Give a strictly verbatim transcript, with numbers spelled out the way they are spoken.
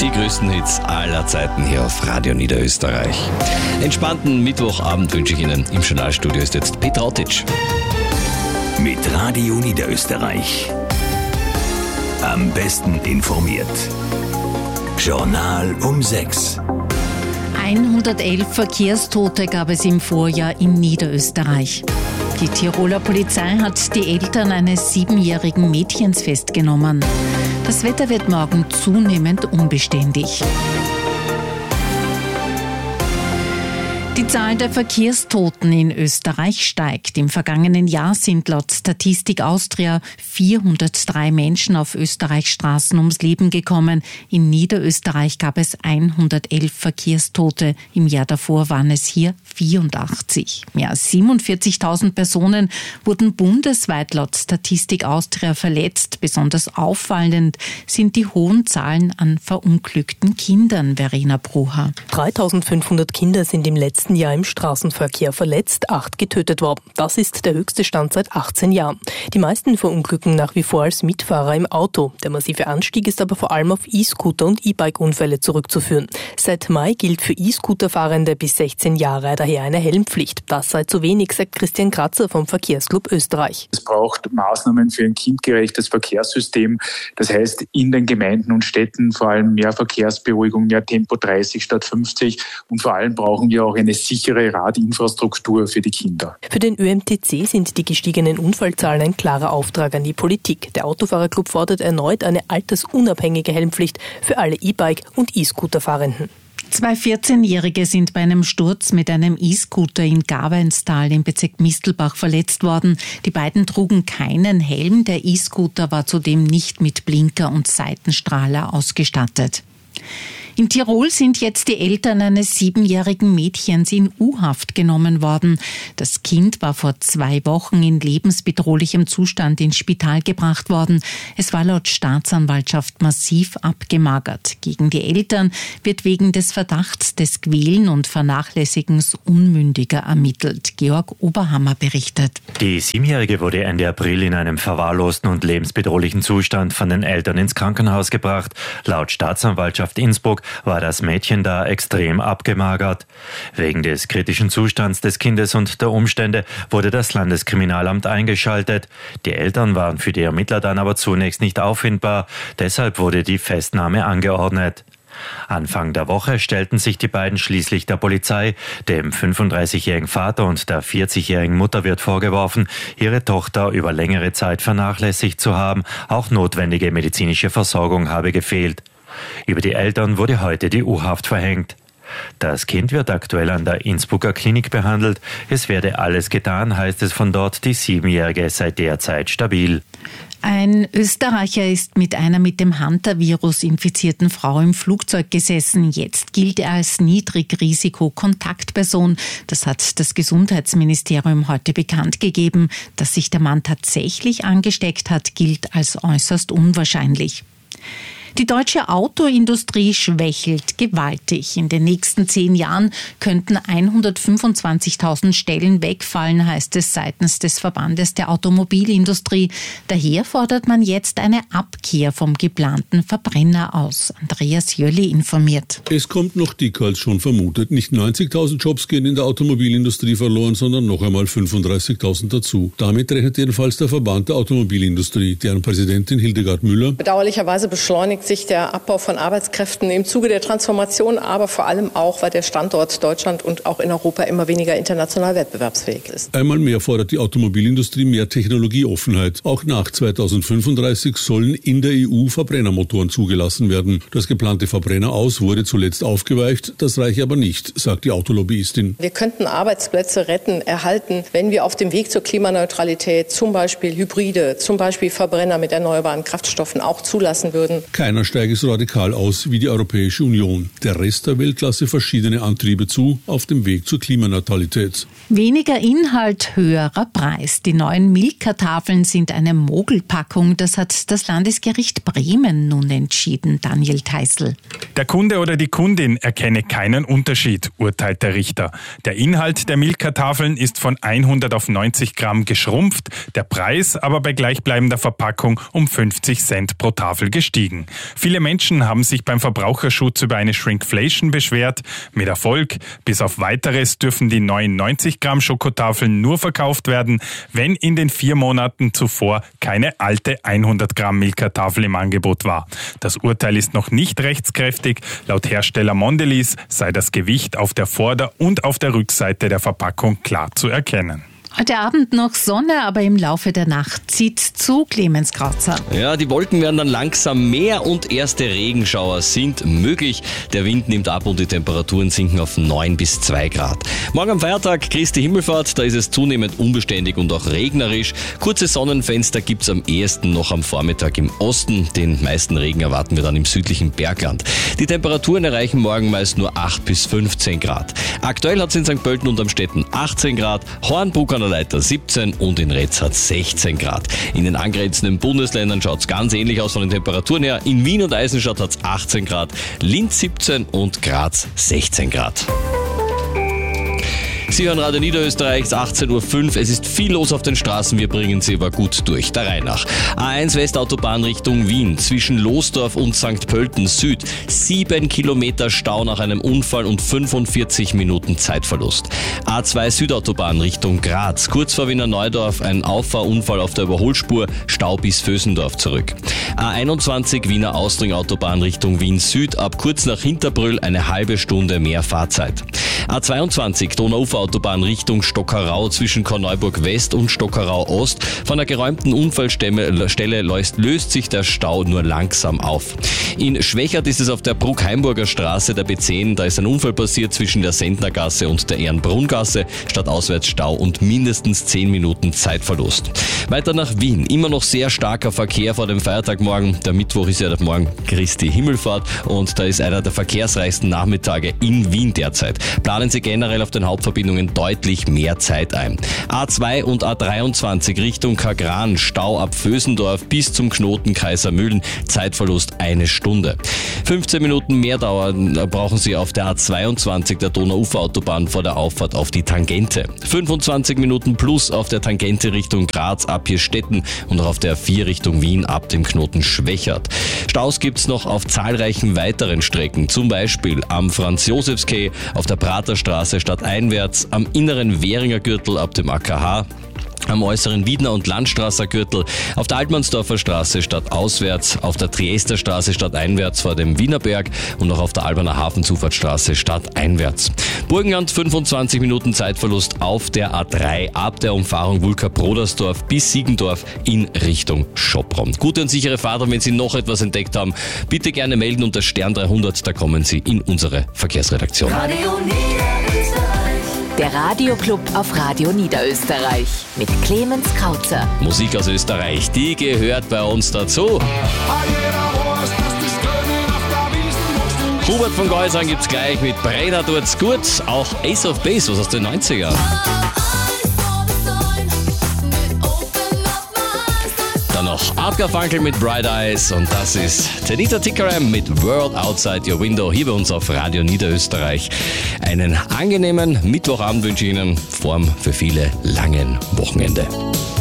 Die größten Hits aller Zeiten hier auf Radio Niederösterreich. Entspannten Mittwochabend wünsche ich Ihnen. Im Journalstudio ist jetzt Peter Ottitsch. Mit Radio Niederösterreich. Am besten informiert. Journal um sechs. hundertelf Verkehrstote gab es im Vorjahr in Niederösterreich. Die Tiroler Polizei hat die Eltern eines siebenjährigen Mädchens festgenommen. Das Wetter wird morgen zunehmend unbeständig. Die Zahl der Verkehrstoten in Österreich steigt. Im vergangenen Jahr sind laut Statistik Austria vierhundertdrei Menschen auf Österreichs Straßen ums Leben gekommen. In Niederösterreich gab es hundertelf Verkehrstote. Im Jahr davor waren es hier vierundachtzig. Mehr als siebenundvierzigtausend Personen wurden bundesweit laut Statistik Austria verletzt. Besonders auffallend sind die hohen Zahlen an verunglückten Kindern, Verena Brucher. dreitausendfünfhundert Kinder sind im letzten Jahr im Straßenverkehr verletzt, acht getötet worden. Das ist der höchste Stand seit achtzehn Jahren. Die meisten verunglücken nach wie vor als Mitfahrer im Auto. Der massive Anstieg ist aber vor allem auf E-Scooter und E-Bike-Unfälle zurückzuführen. Seit Mai gilt für E-Scooter-Fahrende bis sechzehn Jahre daher eine Helmpflicht. Das sei zu wenig, sagt Christian Kratzer vom Verkehrsclub Österreich. Es braucht Maßnahmen für ein kindgerechtes Verkehrssystem. Das heißt, in den Gemeinden und Städten vor allem mehr Verkehrsberuhigung, mehr Tempo dreißig statt fünfzig. Und vor allem brauchen wir auch eine sichere Radinfrastruktur für die Kinder. Für den Ö M T C sind die gestiegenen Unfallzahlen ein klarer Auftrag an die Politik. Der Autofahrerclub fordert erneut eine altersunabhängige Helmpflicht für alle E-Bike- und E-Scooter-Fahrenden. Zwei vierzehnjährige sind bei einem Sturz mit einem E-Scooter in Gabeinstal im Bezirk Mistelbach verletzt worden. Die beiden trugen keinen Helm. Der E-Scooter war zudem nicht mit Blinker und Seitenstrahler ausgestattet. In Tirol sind jetzt die Eltern eines siebenjährigen Mädchens in U-Haft genommen worden. Das Kind war vor zwei Wochen in lebensbedrohlichem Zustand ins Spital gebracht worden. Es war laut Staatsanwaltschaft massiv abgemagert. Gegen die Eltern wird wegen des Verdachts des Quälen und Vernachlässigens Unmündiger ermittelt. Georg Oberhammer berichtet. Die Siebenjährige wurde Ende April in einem verwahrlosten und lebensbedrohlichen Zustand von den Eltern ins Krankenhaus gebracht. Laut Staatsanwaltschaft Innsbruck war das Mädchen da extrem abgemagert. Wegen des kritischen Zustands des Kindes und der Umstände wurde das Landeskriminalamt eingeschaltet. Die Eltern waren für die Ermittler dann aber zunächst nicht auffindbar. Deshalb wurde die Festnahme angeordnet. Anfang der Woche stellten sich die beiden schließlich der Polizei. Dem fünfunddreißigjährigen Vater und der vierzigjährigen Mutter wird vorgeworfen, ihre Tochter über längere Zeit vernachlässigt zu haben. Auch notwendige medizinische Versorgung habe gefehlt. Über die Eltern wurde heute die U-Haft verhängt. Das Kind wird aktuell an der Innsbrucker Klinik behandelt. Es werde alles getan, heißt es von dort. Die Siebenjährige sei derzeit stabil. Ein Österreicher ist mit einer mit dem Hunter-Virus infizierten Frau im Flugzeug gesessen. Jetzt gilt er als Niedrigrisiko-Kontaktperson. Das hat das Gesundheitsministerium heute bekannt gegeben. Dass sich der Mann tatsächlich angesteckt hat, gilt als äußerst unwahrscheinlich. Die deutsche Autoindustrie schwächelt gewaltig. In den nächsten zehn Jahren könnten hundertfünfundzwanzigtausend Stellen wegfallen, heißt es seitens des Verbandes der Automobilindustrie. Daher fordert man jetzt eine Abkehr vom geplanten Verbrenner aus. Andreas Jöli informiert. Es kommt noch dicker als schon vermutet. Nicht neunzigtausend Jobs gehen in der Automobilindustrie verloren, sondern noch einmal fünfunddreißigtausend dazu. Damit rechnet jedenfalls der Verband der Automobilindustrie, deren Präsidentin Hildegard Müller. Bedauerlicherweise beschleunigt sich der Abbau von Arbeitskräften im Zuge der Transformation, aber vor allem auch, weil der Standort Deutschland und auch in Europa immer weniger international wettbewerbsfähig ist. Einmal mehr fordert die Automobilindustrie mehr Technologieoffenheit. Auch nach zweitausendfünfunddreißig sollen in der E U Verbrennermotoren zugelassen werden. Das geplante Verbrenner-Aus wurde zuletzt aufgeweicht, das reiche aber nicht, sagt die Autolobbyistin. Wir könnten Arbeitsplätze retten, erhalten, wenn wir auf dem Weg zur Klimaneutralität zum Beispiel Hybride, zum Beispiel Verbrenner mit erneuerbaren Kraftstoffen auch zulassen würden. Keiner steige so radikal aus wie die Europäische Union. Der Rest der Welt lasse verschiedene Antriebe zu auf dem Weg zur Klimaneutralität. Weniger Inhalt, höherer Preis. Die neuen Milka-Tafeln sind eine Mogelpackung. Das hat das Landesgericht Bremen nun entschieden. Daniel Theißl. Der Kunde oder die Kundin erkenne keinen Unterschied, urteilt der Richter. Der Inhalt der Milka-Tafeln ist von hundert auf neunzig Gramm geschrumpft, der Preis aber bei gleichbleibender Verpackung um fünfzig Cent pro Tafel gestiegen. Viele Menschen haben sich beim Verbraucherschutz über eine Shrinkflation beschwert. Mit Erfolg. Bis auf Weiteres dürfen die neuen neunzig Gramm Schokotafeln nur verkauft werden, wenn in den vier Monaten zuvor keine alte hundert Gramm Milka-Tafel im Angebot war. Das Urteil ist noch nicht rechtskräftig. Laut Hersteller Mondelez sei das Gewicht auf der Vorder- und auf der Rückseite der Verpackung klar zu erkennen. Heute Abend noch Sonne, aber im Laufe der Nacht zieht zu Clemens Krauzer. Ja, die Wolken werden dann langsam mehr und erste Regenschauer sind möglich. Der Wind nimmt ab und die Temperaturen sinken auf neun bis zwei Grad. Morgen am Feiertag, Christi Himmelfahrt, da ist es zunehmend unbeständig und auch regnerisch. Kurze Sonnenfenster gibt's am ehesten noch am Vormittag im Osten. Den meisten Regen erwarten wir dann im südlichen Bergland. Die Temperaturen erreichen morgen meist nur acht bis fünfzehn Grad. Aktuell hat es in Sankt Pölten und Amstetten achtzehn Grad, Hornbruck an der Leiter siebzehn und in Retz hat sechzehn Grad. In den angrenzenden Bundesländern schaut es ganz ähnlich aus von den Temperaturen her. In Wien und Eisenstadt hat es achtzehn Grad, Linz siebzehn und Graz sechzehn Grad. Sie hören Radio Niederösterreich, es ist achtzehn Uhr fünf. Es ist viel los auf den Straßen, wir bringen Sie aber gut durch. Der Reihe nach. A eins Westautobahn Richtung Wien, zwischen Losdorf und Sankt Pölten Süd. Sieben Kilometer Stau nach einem Unfall und fünfundvierzig Minuten Zeitverlust. A zwei Südautobahn Richtung Graz, kurz vor Wiener Neudorf, ein Auffahrunfall auf der Überholspur, Stau bis Vösendorf zurück. A einundzwanzig Wiener Austring-Autobahn Richtung Wien Süd, ab kurz nach Hinterbrüll eine halbe Stunde mehr Fahrzeit. A zweiundzwanzig Donauuferautobahn Richtung Stockerau zwischen Korneuburg West und Stockerau Ost. Von der geräumten Unfallstelle löst sich der Stau nur langsam auf. In Schwächert ist es auf der Bruckheimburger Straße der B zehn. Da ist ein Unfall passiert zwischen der Sendnergasse und der Ehrenbrunngasse. Stadtauswärts Stau und mindestens zehn Minuten Zeitverlust. Weiter nach Wien. Immer noch sehr starker Verkehr vor dem Feiertag morgen. Der Mittwoch ist ja der Morgen Christi Himmelfahrt und da ist einer der verkehrsreichsten Nachmittage in Wien derzeit. Planen Sie generell auf den Hauptverbindungen deutlich mehr Zeit ein. A zwei und A dreiundzwanzig Richtung Kagran, Stau ab Vösendorf bis zum Knoten Kaisermühlen, Zeitverlust eine Stunde. fünfzehn Minuten mehr Dauer brauchen Sie auf der A zweiundzwanzig der Donauuferautobahn vor der Auffahrt auf die Tangente. fünfundzwanzig Minuten plus auf der Tangente Richtung Graz ab Hirstetten und auch auf der A vier Richtung Wien ab dem Knoten Schwächert. Staus gibt's noch auf zahlreichen weiteren Strecken, zum Beispiel am Franz-Josefs-Quai, auf der Praterstraße stadteinwärts, am inneren Währinger Gürtel ab dem A K H, am äußeren Wiedner- und Landstrasser Gürtel, auf der Altmannsdorfer Straße stadtauswärts, auf der Triester Straße stadteinwärts vor dem Wienerberg und auch auf der Alberner Hafenzufahrtsstraße stadteinwärts. Burgenland fünfundzwanzig Minuten Zeitverlust auf der A drei ab der Umfahrung Wulka-Brodersdorf bis Siegendorf in Richtung Schopron. Gute und sichere Fahrt, und wenn Sie noch etwas entdeckt haben, bitte gerne melden unter Stern dreihundert, da kommen Sie in unsere Verkehrsredaktion. Radio Der Radioclub auf Radio Niederösterreich mit Clemens Krauzer. Musik aus Österreich, die gehört bei uns dazu. Hubert von Geusern gibt's gleich mit Brenner tut's gut. Auch Ace of Base, was aus den neunzigern. Dann noch Art Garfunkel mit Bright Eyes und das ist Tanita Tikaram mit World Outside Your Window hier bei uns auf Radio Niederösterreich. Einen angenehmen Mittwochabend wünsche ich Ihnen, vorm für viele langen Wochenende.